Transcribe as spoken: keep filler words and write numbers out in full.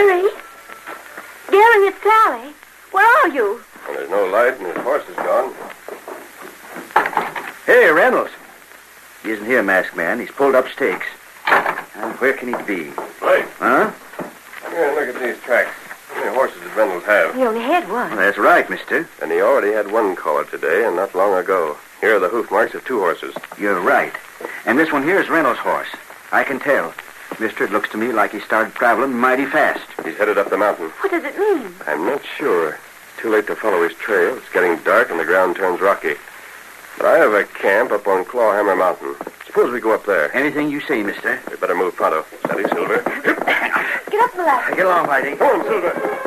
Gary? Gary, it's Sally. Where are you? Well, there's no light and his horse is gone. Hey, Reynolds. He isn't here, masked man. He's pulled up stakes. And where can he be? Right. Huh? Come here and look at these tracks. How many horses did Reynolds have? He only had one. That's right, mister. And he already had one caller today, and not long ago. Here are the hoof marks of two horses. You're right. And this one here is Reynolds' horse. I can tell. Mister, it looks to me like he started traveling mighty fast. He's headed up the mountain. What does it mean? I'm not sure. Too late to follow his trail. It's getting dark and the ground turns rocky. But I have a camp up on Clawhammer Mountain. Suppose we go up there. Anything you say, mister. We better move pronto. Steady, Silver. Get up the ladder. Get along, Whitey. Come on, Silver.